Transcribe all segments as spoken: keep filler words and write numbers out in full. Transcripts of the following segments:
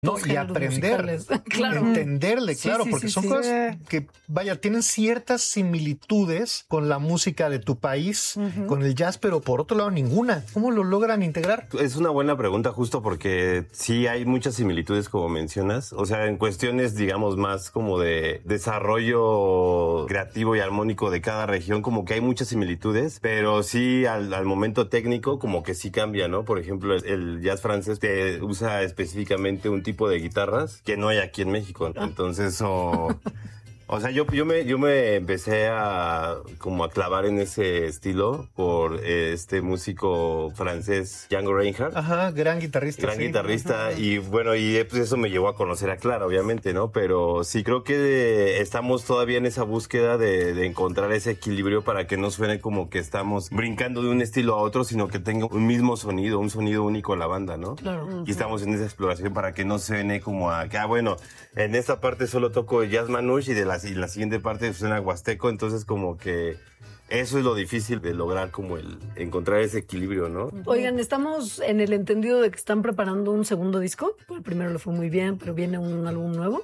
No, y aprender, claro. entenderle, sí, claro, sí, porque sí, son sí. cosas que, vaya, tienen ciertas similitudes con la música de tu país, uh-huh. con el jazz, pero por otro lado ninguna. ¿Cómo lo logran integrar? Es una buena pregunta justo porque sí hay muchas similitudes como mencionas, o sea, en cuestiones, digamos, más como de desarrollo creativo y armónico de cada región, como que hay muchas similitudes, pero sí al, al momento técnico como que sí cambia, ¿no? Por ejemplo, el, el jazz francés te usa específicamente un tipo tipo de guitarras que no hay aquí en México. Entonces, o, o sea, yo, yo, me, yo me empecé a como a clavar en ese estilo por eh, este músico francés, Django Reinhardt. Ajá, gran guitarrista. Gran sí. guitarrista. Ajá. Y bueno, y pues eso me llevó a conocer a Clara, obviamente, ¿no? Pero sí creo que estamos todavía en esa búsqueda de, de encontrar ese equilibrio para que no suene como que estamos brincando de un estilo a otro, sino que tenga un mismo sonido, un sonido único la banda, ¿no? Claro. Y estamos en esa exploración para que no suene como a que, ah, bueno, en esta parte solo toco jazz manouche y de la, y la siguiente parte suena huasteco, entonces como que eso es lo difícil de lograr, como el encontrar ese equilibrio, ¿no? Oigan, estamos en el entendido de que están preparando un segundo disco. El primero lo fue muy bien, pero viene un álbum nuevo.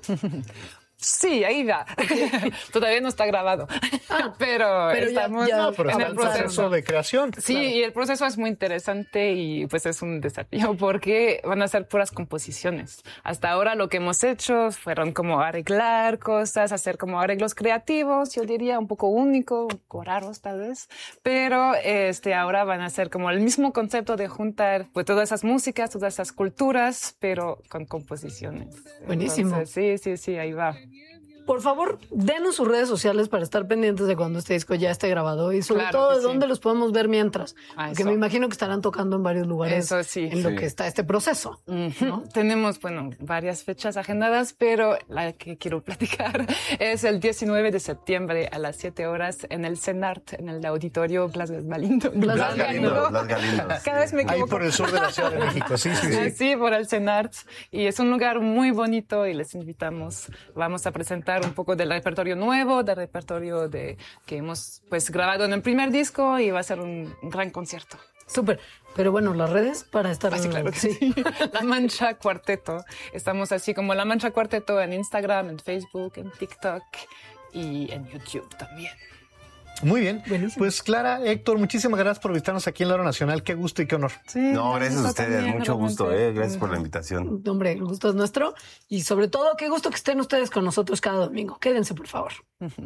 Sí, ahí va. Todavía no está grabado, ah, pero, pero estamos ya, ya, pero en el proceso. proceso de creación. Sí, claro. Y el proceso es muy interesante y pues es un desafío porque van a ser puras composiciones. Hasta ahora lo que hemos hecho fueron como arreglar cosas, hacer como arreglos creativos, yo diría un poco único, un poco raros tal vez, pero este ahora van a ser como el mismo concepto de juntar pues todas esas músicas, todas esas culturas, pero con composiciones. Buenísimo. Entonces, sí, sí, sí, ahí va. Por favor, denos sus redes sociales para estar pendientes de cuando este disco ya esté grabado y sobre claro todo de sí. dónde los podemos ver mientras. Ah, porque me imagino que estarán tocando en varios lugares eso sí, en lo sí. que está este proceso. Uh-huh. ¿No? Tenemos, bueno, varias fechas agendadas, pero la que quiero platicar es el diecinueve de septiembre a las siete horas en el CENART, en el auditorio Blas Galindo. Blas, Blas Galindo. Blas Galindo. Cada vez me equivoco. Ahí por el sur de la Ciudad de México, sí, sí, sí. Sí, por el CENART. Y es un lugar muy bonito y les invitamos. Vamos a presentar un poco del repertorio nuevo, del repertorio de, que hemos pues grabado en el primer disco y va a ser un, un gran concierto. Súper. Pero bueno, las redes para estar... Ah, sí, claro que sí. La Mancha Cuarteto. Estamos así como La Mancha Cuarteto en Instagram, en Facebook, en TikTok y en YouTube también. Muy bien. Buenísimo. Pues Clara, Héctor, muchísimas gracias por visitarnos aquí en La Hora Nacional. Qué gusto y qué honor. Sí, no, gracias a ustedes. También, mucho realmente. gusto, ¿eh? Gracias por la invitación. Hombre, el gusto es nuestro. Y sobre todo, qué gusto que estén ustedes con nosotros cada domingo. Quédense, por favor.